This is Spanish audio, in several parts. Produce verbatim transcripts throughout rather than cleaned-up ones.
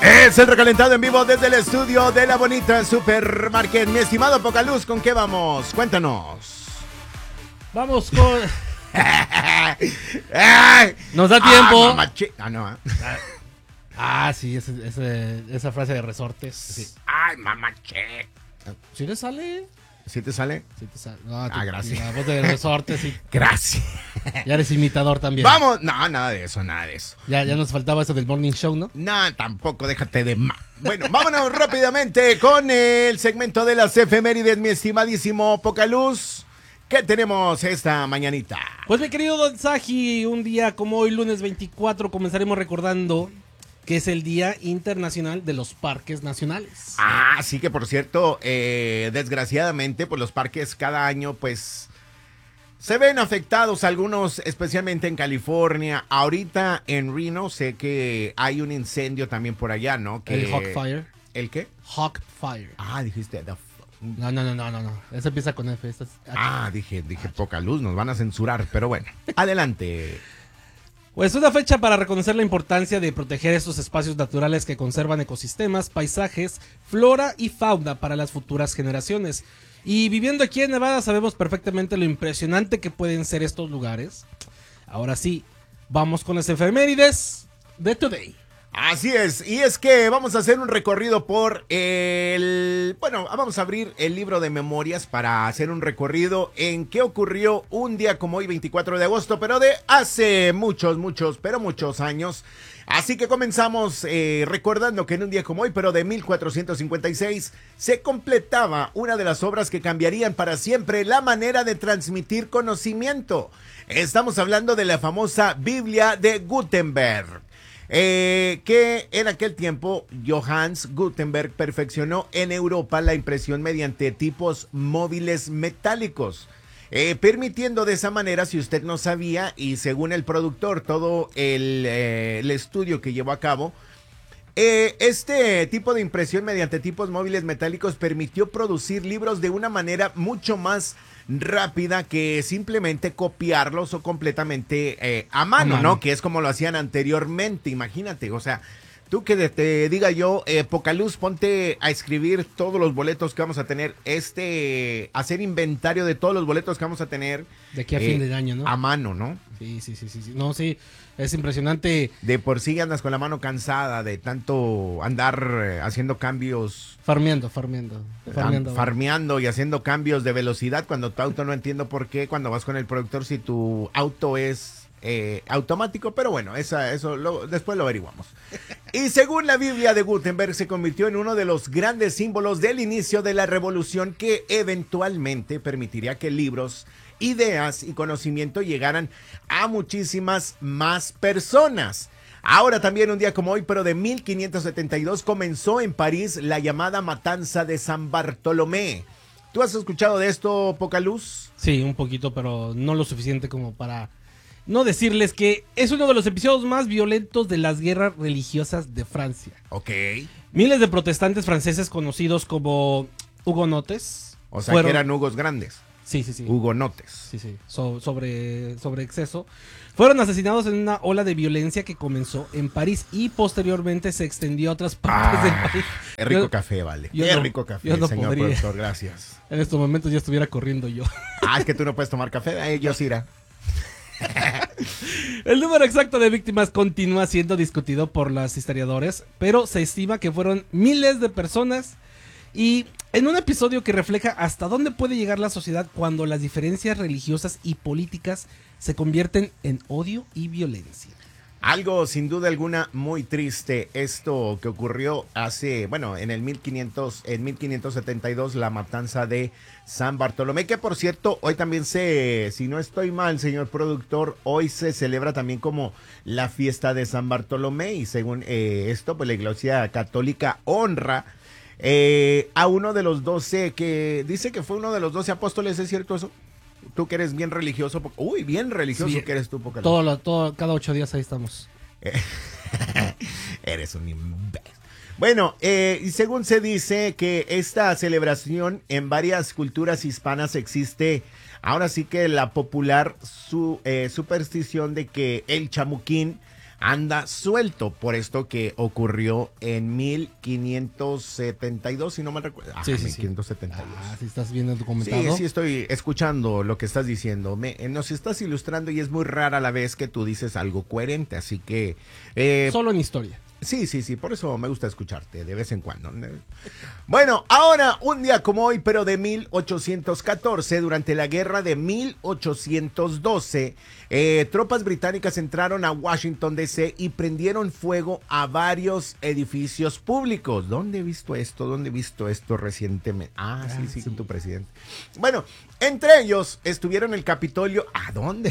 Es el recalentado en vivo desde el estudio de la bonita Supermarket. Mi estimado Pocaluz, ¿con qué vamos? Cuéntanos. Vamos con... Nos da tiempo. Ah, ah no. ¿eh? Ah, sí, ese, ese, esa frase de resortes. Sí. Ay, mamache. ¿Sí le sale? ¿Sí te sale? Sí te sale. No, ah, te, gracias. La voz de resortes, sí. Gracias. Ya eres imitador también. Vamos. No, nada de eso, nada de eso. Ya, ya nos faltaba eso del morning show, ¿no? No, tampoco, déjate de ma. Bueno, vámonos rápidamente con el segmento de las efemérides, mi estimadísimo Pocaluz. ¿Qué tenemos esta mañanita? Pues mi querido Don Saji, un día como hoy, lunes veinticuatro, comenzaremos recordando que es el Día Internacional de los Parques Nacionales. Ah, sí, que por cierto, eh, desgraciadamente, pues los parques cada año, pues, se ven afectados, algunos especialmente en California. Ahorita en Reno sé que hay un incendio también por allá, ¿no? Que... El Hawk Fire. ¿El qué? Hawk Fire. Ah, dijiste... The... No, no, no, no, no, no. Eso empieza con F. Es... Ah, dije, dije poca luz, nos van a censurar, pero bueno. Adelante. Pues una fecha para reconocer la importancia de proteger estos espacios naturales que conservan ecosistemas, paisajes, flora y fauna para las futuras generaciones. Y viviendo aquí en Nevada sabemos perfectamente lo impresionante que pueden ser estos lugares. Ahora sí, vamos con las efemérides de Today. Así es, y es que vamos a hacer un recorrido por el... Bueno, vamos a abrir el libro de memorias para hacer un recorrido en qué ocurrió un día como hoy, veinticuatro de agosto, pero de hace muchos, muchos, pero muchos años. Así que comenzamos eh, recordando que en un día como hoy, pero de mil cuatrocientos cincuenta y seis, se completaba una de las obras que cambiarían para siempre la manera de transmitir conocimiento. Estamos hablando de la famosa Biblia de Gutenberg. Eh, que en aquel tiempo Johannes Gutenberg perfeccionó en Europa la impresión mediante tipos móviles metálicos, eh, permitiendo de esa manera, si usted no sabía, y según el productor, todo el, eh, el estudio que llevó a cabo, eh, este tipo de impresión mediante tipos móviles metálicos permitió producir libros de una manera mucho más rápida que simplemente copiarlos o completamente eh, a, mano, a mano, ¿no? Que es como lo hacían anteriormente, imagínate, o sea, tú que te diga yo, eh, Pocaluz, ponte a escribir todos los boletos que vamos a tener, este, hacer inventario de todos los boletos que vamos a tener. De aquí a eh, fin de año, ¿no? A mano, ¿no? Sí, sí, sí, sí, sí, no, sí, es impresionante. De por sí andas con la mano cansada de tanto andar eh, haciendo cambios. Farmeando, farmeando. Farmeando, farmeando y haciendo cambios de velocidad cuando tu auto, no entiendo por qué, cuando vas con el productor, si tu auto es eh, automático, pero bueno, esa, eso lo, después lo averiguamos. Y según la Biblia de Gutenberg, se convirtió en uno de los grandes símbolos del inicio de la revolución que eventualmente permitiría que libros, ideas y conocimiento llegaran a muchísimas más personas. Ahora también un día como hoy, pero de mil quinientos setenta y dos, comenzó en París la llamada Matanza de San Bartolomé. ¿Tú has escuchado de esto, Pocaluz? Sí, un poquito, pero no lo suficiente como para no decirles que es uno de los episodios más violentos de las guerras religiosas de Francia. Ok. Miles de protestantes franceses conocidos como hugonotes. O sea, fueron... que eran hugos grandes. Sí, sí, sí. Hugonotes. Sí, sí. So, sobre, sobre exceso. Fueron asesinados en una ola de violencia que comenzó en París y posteriormente se extendió a otras partes ah, del país. Es rico yo, café, vale. Qué no, rico café, no señor podría. Productor, gracias. En estos momentos ya estuviera corriendo yo. Ah, es que tú no puedes tomar café, eh, yo sí irá. El número exacto de víctimas continúa siendo discutido por los historiadores, pero se estima que fueron miles de personas. Y en un episodio que refleja hasta dónde puede llegar la sociedad cuando las diferencias religiosas y políticas se convierten en odio y violencia. Algo sin duda alguna muy triste, esto que ocurrió hace, bueno, en el mil quinientos, en mil quinientos setenta y dos, la matanza de San Bartolomé, que por cierto, hoy también se, si no estoy mal, señor productor, hoy se celebra también como la fiesta de San Bartolomé, y según eh, esto, pues la Iglesia Católica honra eh, a uno de los doce, que dice que fue uno de los doce apóstoles, ¿es cierto eso? Tú que eres bien religioso, uy, bien religioso sí, que eres tú, Pocaluz. Todo, lo, todo, cada ocho días ahí estamos. Eres un imbécil. Bueno, eh, y según se dice que esta celebración en varias culturas hispanas existe, ahora sí que la popular su, eh, superstición de que el chamuquín anda suelto por esto que ocurrió en mil quinientos setenta y dos, si no me recuerdo. Ah, Sí, sí, mil sí. quinientos setenta y dos. Ah, si estás viendo el documentado. Sí, sí, estoy escuchando lo que estás diciendo. Me, eh, nos estás ilustrando y es muy rara la vez que tú dices algo coherente, así que... eh, Solo en historia. Sí, sí, sí, por eso me gusta escucharte de vez en cuando. Bueno, ahora, un día como hoy, pero de mil ochocientos catorce, durante la guerra de mil ochocientos doce, eh, tropas británicas entraron a Washington, D C y prendieron fuego a varios edificios públicos. ¿Dónde he visto esto? ¿Dónde he visto esto recientemente? Ah, sí, Ah, sí, sí. con tu presidente. Bueno, entre ellos estuvieron el Capitolio. ¿A dónde?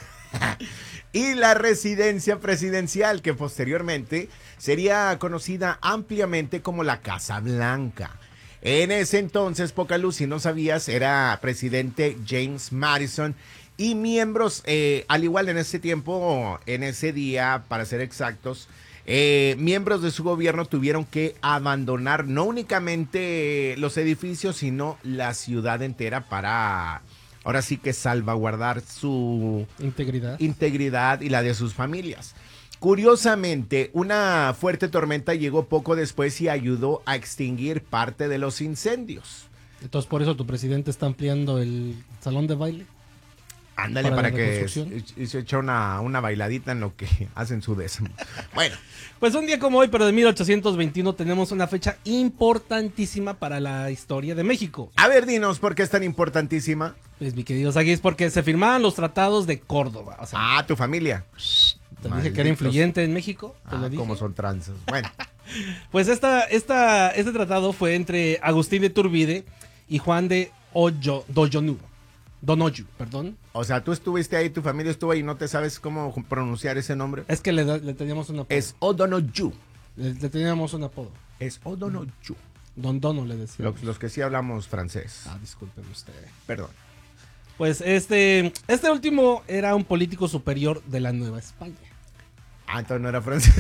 Y la residencia presidencial, que posteriormente sería conocida ampliamente como la Casa Blanca. En ese entonces, poca luz, si no sabías, era presidente James Madison y miembros, eh, al igual en ese tiempo, en ese día, para ser exactos, eh, miembros de su gobierno tuvieron que abandonar no únicamente los edificios, sino la ciudad entera para... ahora sí que salvaguardar su Integridad. integridad y la de sus familias. Curiosamente, una fuerte tormenta llegó poco después y ayudó a extinguir parte de los incendios. Entonces por eso tu presidente está ampliando el salón de baile. Ándale, Para para, la que reconstrucción. se, se echa una, una bailadita en lo que hacen su décimo. Bueno, Pues un día como hoy, pero de mil ochocientos veintiuno, tenemos una fecha importantísima para la historia de México. a ver, dinos por qué es tan importantísima. Pues mi querido Sagui, es porque se firmaban los tratados de Córdoba. O sea, Ah, tu familia. te dije que era malditos. influyente en México. Te Ah, lo dije. como son tranzas. Bueno, Pues esta, esta, este tratado fue entre Agustín de Turbide y Juan de Oyo, Doyonú. Donoyu, perdón. o sea, tú estuviste ahí, tu familia estuvo ahí y no te sabes cómo pronunciar ese nombre. Es que le, da- le teníamos un apodo. Es Odonoyu. Le, le teníamos un apodo. Es Odonoyu. Don Dono le decía. Los, los que sí hablamos francés. Ah, disculpen usted. Perdón. Pues este, este último era un político superior de la Nueva España. Ah, entonces no era francés.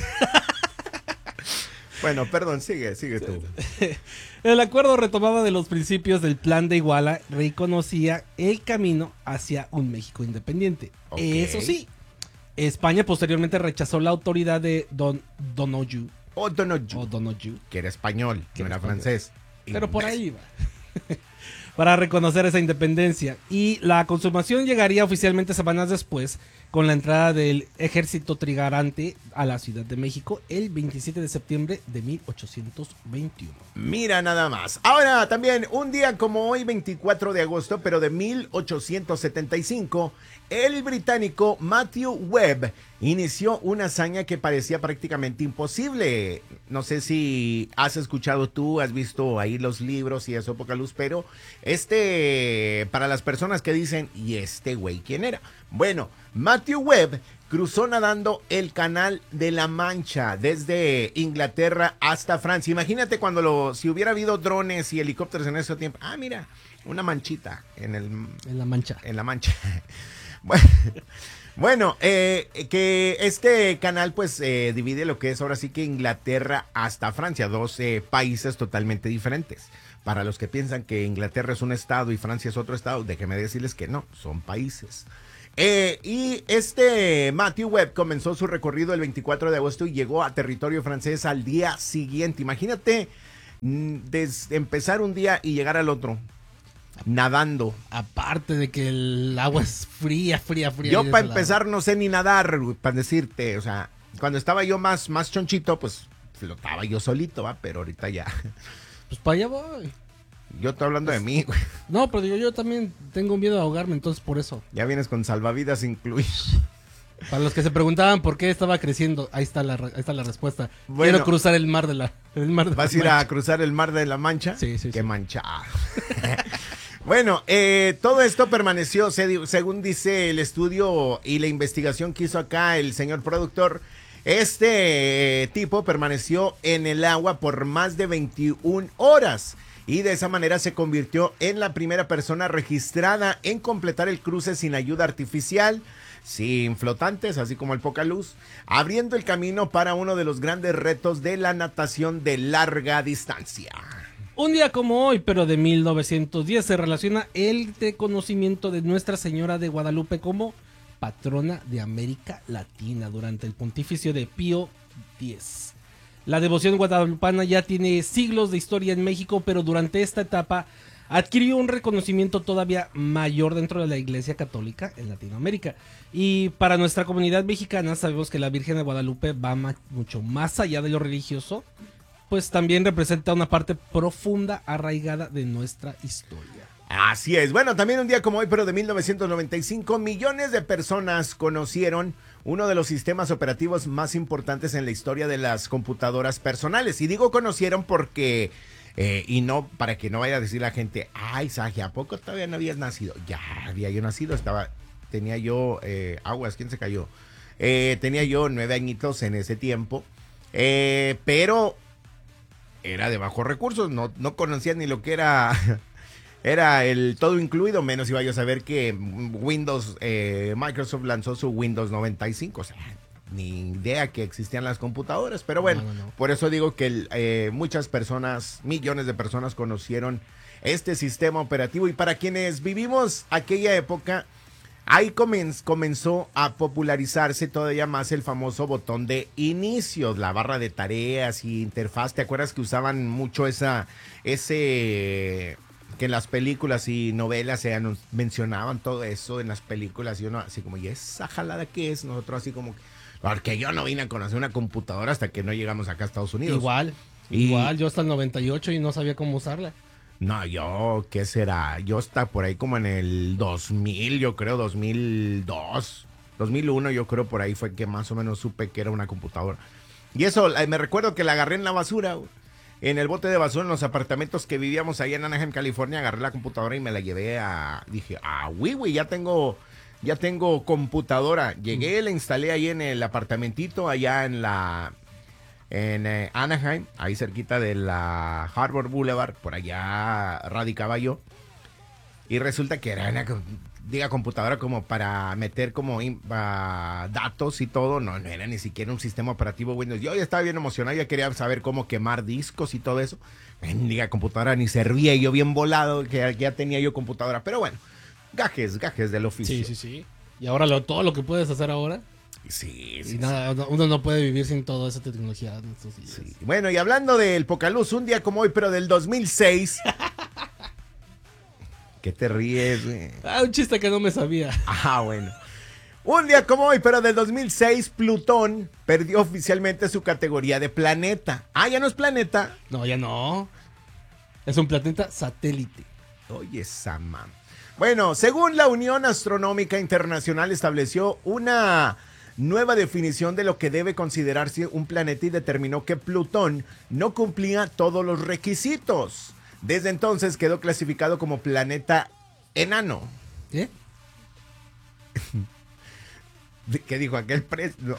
Bueno, perdón, sigue, sigue tú. El acuerdo retomaba de los principios del Plan de Iguala, reconocía el camino hacia un México independiente. Ok. Eso sí, España posteriormente rechazó la autoridad de Don Donoyu, Odonoyu, o Donoyu, que era español, que no era español. francés. pero por Imbécil. ahí va. Para reconocer esa independencia. Y la consumación llegaría oficialmente semanas después, con la entrada del ejército trigarante a la Ciudad de México el veintisiete de septiembre de mil ochocientos veintiuno. Mira nada más. Ahora también, un día como hoy, veinticuatro de agosto, pero de mil ochocientos setenta y cinco, el británico Matthew Webb inició una hazaña que parecía prácticamente imposible. No sé si has escuchado tú, has visto ahí los libros y eso, poca luz, pero este, para las personas que dicen, ¿y este güey quién era? Bueno, Matthew Webb cruzó nadando el Canal de la Mancha desde Inglaterra hasta Francia. Imagínate cuando lo, si hubiera habido drones y helicópteros en ese tiempo. Ah, mira, una manchita en el, En la Mancha. en la Mancha. Bueno, bueno eh, que este canal pues eh, divide lo que es ahora sí que Inglaterra hasta Francia, dos eh, países totalmente diferentes. Para los que piensan que Inglaterra es un estado y Francia es otro estado, déjenme decirles que no, son países. Eh, y este Matthew Webb comenzó su recorrido el veinticuatro de agosto y llegó a territorio francés al día siguiente. Imagínate mm, des- empezar un día y llegar al otro nadando. Aparte de que el agua es fría, fría, fría. Yo ahí de para ese lado. empezar no sé ni nadar, para decirte, o sea, cuando estaba yo más, más chonchito, pues flotaba yo solito, ¿va? Pero ahorita ya, Pues para allá voy. yo estoy hablando de mí, güey. No, pero yo, yo también tengo miedo a ahogarme, entonces por eso. Ya vienes con salvavidas incluidos. Para los que se preguntaban por qué estaba creciendo, ahí está la, re- ahí está la respuesta. Bueno. Quiero cruzar el mar de la... El mar de ¿Vas a la ir a Mancha. cruzar el mar de la Mancha? Sí, sí, Qué sí. manchado. Bueno, eh, todo esto permaneció, se- según dice el estudio y la investigación que hizo acá el señor productor, este eh, tipo permaneció en el agua por más de veintiuna horas y de esa manera se convirtió en la primera persona registrada en completar el cruce sin ayuda artificial, sin flotantes, así como el poca luz, abriendo el camino para uno de los grandes retos de la natación de larga distancia. Un día como hoy, pero de mil novecientos diez, se relaciona el reconocimiento de Nuestra Señora de Guadalupe como patrona de América Latina durante el pontificio de Pío X. La devoción guadalupana ya tiene siglos de historia en México, pero durante esta etapa adquirió un reconocimiento todavía mayor dentro de la Iglesia Católica en Latinoamérica. Y para nuestra comunidad mexicana sabemos que la Virgen de Guadalupe va ma- mucho más allá de lo religioso, pues también representa una parte profunda arraigada de nuestra historia. Así es. Bueno, también un día como hoy, pero de mil novecientos noventa y cinco, millones de personas conocieron uno de los sistemas operativos más importantes en la historia de las computadoras personales. Y digo conocieron porque... Eh, y no, para que no vaya a decir la gente, ay, Saji, ¿a poco todavía no habías nacido? Ya había yo nacido, estaba, tenía yo, eh, aguas, ¿quién se cayó? Eh, tenía yo nueve añitos en ese tiempo, eh, pero era de bajos recursos, no, no conocía ni lo que era, era el todo incluido, menos iba yo a saber que Windows, eh, Microsoft lanzó su Windows noventa y cinco, o sea, ni idea que existían las computadoras, pero bueno, no, no, no. Por eso digo que eh, muchas personas, millones de personas conocieron este sistema operativo, y para quienes vivimos aquella época, ahí comenz, comenzó a popularizarse todavía más el famoso botón de inicio, la barra de tareas y interfaz. ¿Te acuerdas que usaban mucho esa, ese, que en las películas y novelas se anun- mencionaban todo eso en las películas, y uno así como, ¿y esa jalada qué es? Nosotros así como... Porque yo no vine a conocer una computadora hasta que no llegamos acá a Estados Unidos. Igual, y... igual, yo hasta el noventa y ocho y no sabía cómo usarla. No, yo, ¿qué será? Yo hasta por ahí como en el dos mil, yo creo, dos mil dos, dos mil uno, yo creo por ahí fue que más o menos supe que era una computadora. Y eso, me recuerdo que la agarré en la basura, en el bote de basura, en los apartamentos que vivíamos ahí en Anaheim, California, agarré la computadora y me la llevé a, dije, ah, oui, oui, ya tengo... Ya tengo computadora. Llegué, la instalé ahí en el apartamentito, allá en la en eh, Anaheim, ahí cerquita de la Harbor Boulevard, por allá radicaba yo. Y resulta que era una, diga, computadora como para meter como uh, datos y todo. No, no era ni siquiera un sistema operativo Windows. Yo ya estaba bien emocionado, ya quería saber cómo quemar discos y todo eso. Diga, computadora ni servía, y yo bien volado, que ya tenía yo computadora. Pero bueno. Gajes, gajes del oficio. Sí, sí, sí. Y ahora lo, todo lo que puedes hacer ahora. Sí, y sí. nada, sí. Uno no puede vivir sin toda esa tecnología en estos días. Sí. Bueno, y hablando del Pocaluz, un día como hoy, pero del dos mil seis. ¿Qué te ríes, güey? Ah, un chiste que no me sabía. Ah, bueno. Un día como hoy, pero del dos mil seis, Plutón perdió oficialmente su categoría de planeta. Ah, ¿ya no es planeta? No, ya no. Es un planeta satélite. Oye, Sama. Bueno, según la Unión Astronómica Internacional estableció una nueva definición de lo que debe considerarse un planeta y determinó que Plutón no cumplía todos los requisitos. Desde entonces quedó clasificado como planeta enano. ¿Qué? ¿Qué dijo aquel preso? No.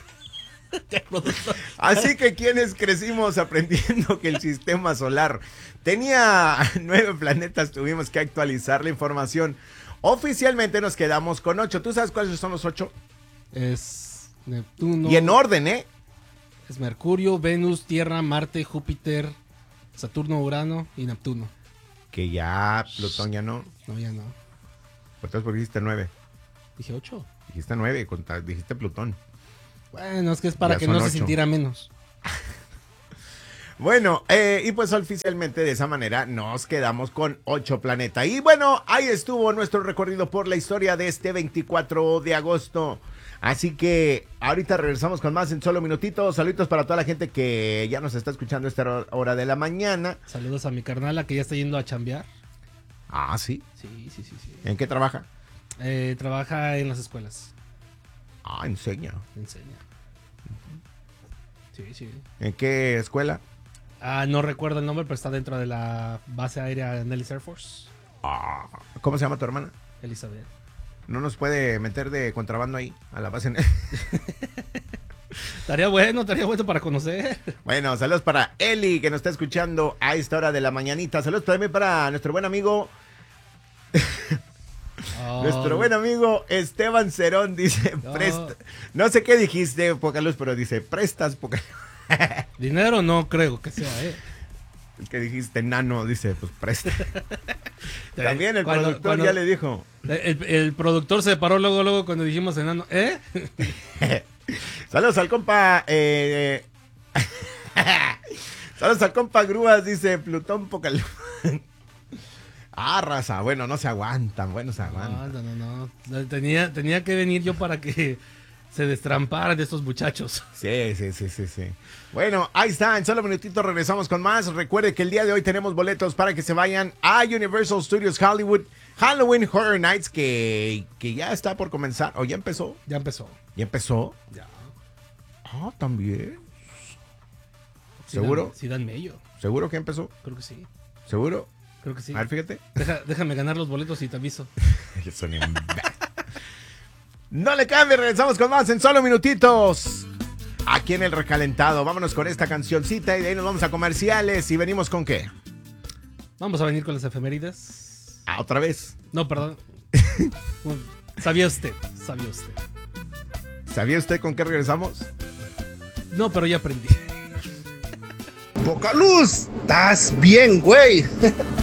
Así que quienes crecimos aprendiendo que el sistema solar tenía nueve planetas, tuvimos que actualizar la información. Oficialmente nos quedamos con ocho. ¿Tú sabes cuáles son los ocho? Es Neptuno. Y en orden, ¿eh? Es Mercurio, Venus, Tierra, Marte, Júpiter, Saturno, Urano y Neptuno. Que ya Plutón ya no. No, ya no. Entonces, ¿por qué dijiste nueve? Dije ocho. Dijiste nueve, dijiste Plutón. Bueno, es que es para Ya que son no se ocho. sintiera menos. Bueno, eh, y pues oficialmente de esa manera nos quedamos con ocho planetas. Y bueno, ahí estuvo nuestro recorrido por la historia de este veinticuatro de agosto. Así que ahorita regresamos con más en solo minutitos. Saluditos para toda la gente que ya nos está escuchando a esta hora de la mañana. Saludos a mi carnala que ya está yendo a chambear. Ah, ¿sí? Sí, sí, sí, sí. ¿En qué trabaja? Eh, trabaja en las escuelas. Ah, enseña. Enseña. Sí, sí. ¿En qué escuela? Ah, no recuerdo el nombre, pero está dentro de la base aérea Nellis Air Force. Ah, ¿cómo se llama tu hermana? Elizabeth. ¿No nos puede meter de contrabando ahí a la base? Estaría bueno, estaría bueno para conocer. Bueno, saludos para Eli, que nos está escuchando a esta hora de la mañanita. Saludos también para nuestro buen amigo... Oh. Nuestro buen amigo Esteban Cerón dice, No. presta. No sé qué dijiste, poca luz, pero dice, prestas, poca Dinero no creo que sea, ¿eh? El que dijiste, nano, dice, pues presta. También el Cuando- productor cuando- ya le dijo. El, el productor se paró luego, luego cuando dijimos enano. ¿Eh? Saludos al compa. Eh... Saludos al compa Grúas, dice Plutón Pocal. Ah, raza, bueno, no se aguantan, bueno, se aguantan. No, no, no. Tenía, tenía que venir yo para que se destramparan de estos muchachos. Sí, sí, sí, sí, sí. Bueno, ahí está, en solo un minutito regresamos con más. Recuerde que el día de hoy tenemos boletos para que se vayan a Universal Studios Hollywood Halloween Horror Nights, que, que ya está por comenzar, o ya empezó. Ya empezó. ¿Ya empezó? Ya. Ah, también. Sí ¿Seguro? Dan, sí dan mello. ¿Seguro que empezó? Creo que sí. ¿Seguro? Creo que sí. A ver, fíjate. Deja, déjame ganar los boletos y te aviso. Son No le cambie, regresamos con más en solo minutitos. Aquí en el recalentado. Vámonos con esta cancioncita y de ahí nos vamos a comerciales. ¿Y venimos con qué? Vamos a venir con las efemérides. Ah, otra vez. No, perdón. Sabía usted, sabía usted. ¿Sabía usted con qué regresamos? No, pero ya aprendí. Poca luz, estás bien, güey.